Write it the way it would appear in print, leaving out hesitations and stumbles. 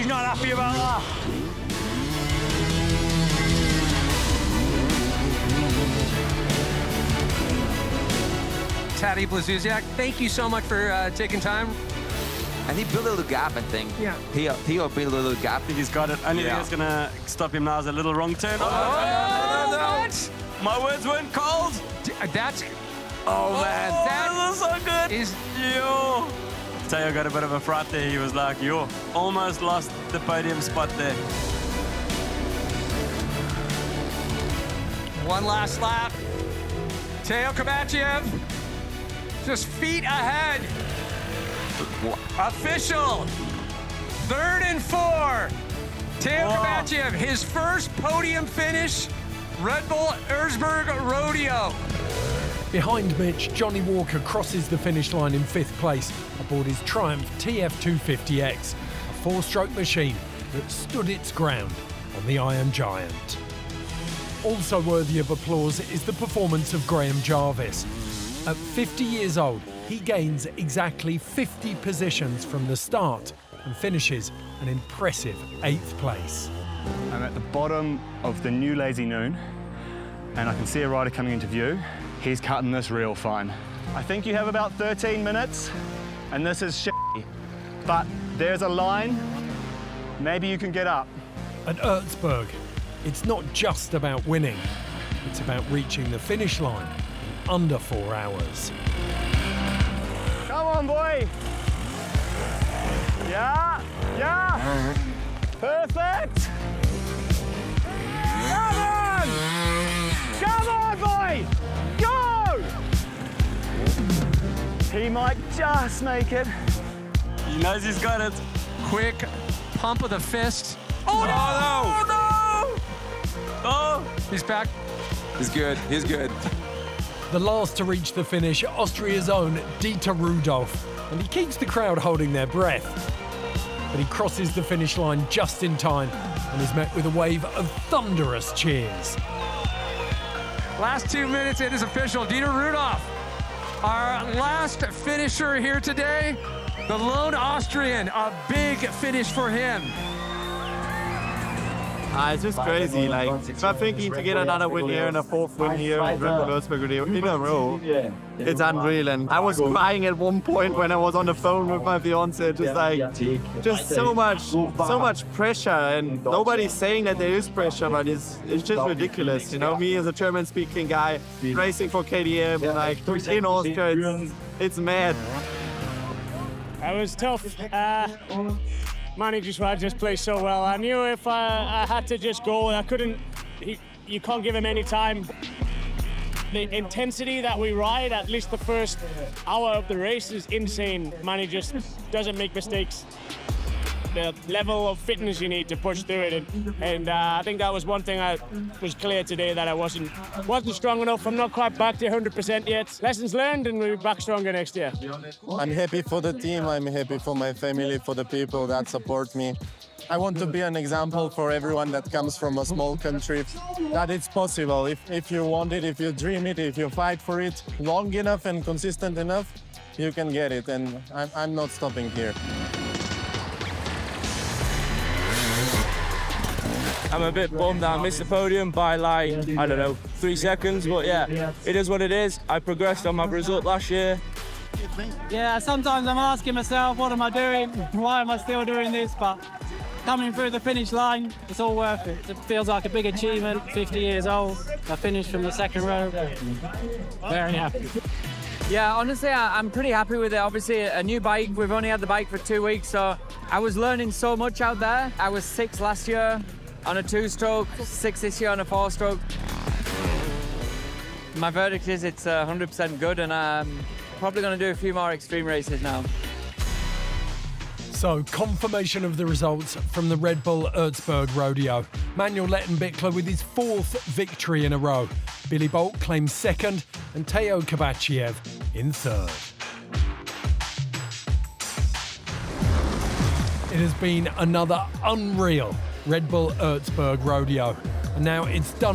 not happy about that. Tadej Blazusiak, thank you so much for taking time. And he built a little gap, I think. Yeah. Theo built a little gap. I think he's got it. Only thing that's going to stop him now is a little wrong turn. What? My words weren't cold. That's... Oh, man. That was so good. Is... Yo. Theo got a bit of a fright there. He was like, yo, almost lost the podium spot there. One last lap. Teo Kovachev, just feet ahead. Official. 3rd and 4. Teo Kovachev, his first podium finish. Red Bull Erzberg Rodeo. Behind Mitch, Johnny Walker crosses the finish line in 5th place aboard his Triumph TF250X, a 4-stroke machine that stood its ground on the Iron Giant. Also worthy of applause is the performance of Graham Jarvis. At 50 years old, he gains exactly 50 positions from the start and finishes an impressive 8th place. I'm at the bottom of the new Lazy Noon, and I can see a rider coming into view. He's cutting this real fine. I think you have about 13 minutes, and this is shitty. But there's a line, maybe you can get up. At Erzberg, it's not just about winning, it's about reaching the finish line in under 4 hours. Come on, boy. Yeah. Perfect. Come on, boy. Go. He might just make it. He knows he's got it. Quick pump of the fist. Oh, no! Oh, He's back. He's good. He's good. The last to reach the finish, Austria's own Dieter Rudolph, and he keeps the crowd holding their breath. But he crosses the finish line just in time and is met with a wave of thunderous cheers. Last 2 minutes, it is official. Dieter Rudolph, our last finisher here today. The lone Austrian, a big finish for him. It's just crazy. Like, I'm thinking to get another win here and a 4th win here at Red Bull Erzberg in a row. It's unreal. And I was crying at one point when I was on the phone with my fiance. Just so much pressure, and nobody's saying that there is pressure, but it's just ridiculous. You know, me as a German-speaking guy racing for KTM, like in Austria, it's mad. It was tough. Manny just played so well. I knew if I had to just go, I couldn't. You can't give him any time. The intensity that we ride, at least the first hour of the race, is insane. Manny just doesn't make mistakes. The level of fitness you need to push through it, and I think that was one thing I was clear today, that I wasn't strong enough. I'm not quite back to 100% yet. Lessons learned, and we'll be back stronger next year. I'm happy for the team, I'm happy for my family, for the people that support me. I want to be an example for everyone that comes from a small country, that it's possible. If you want it, if you dream it, if you fight for it long enough and consistent enough, you can get it, and I'm not stopping here. I'm a bit bummed that I missed the podium by, like, I don't know, 3 seconds, but yeah, it is what it is. I progressed on my result last year. Yeah, sometimes I'm asking myself, what am I doing? Why am I still doing this? But coming through the finish line, it's all worth it. It feels like a big achievement, 50 years old. I finished from the 2nd row. Very happy. Yeah, honestly, I'm pretty happy with it. Obviously, a new bike. We've only had the bike for 2 weeks, so I was learning so much out there. I was 6th last year on a 2-stroke, 6th this year on a 4-stroke. My verdict is it's 100% good, and I'm probably going to do a few more extreme races now. So, confirmation of the results from the Red Bull Erzberg Rodeo. Manuel Lettenbichler with his 4th victory in a row. Billy Bolt claims 2nd, and Teo Kovachev in 3rd. It has been another unreal Red Bull Erzberg Rodeo, and now it's done.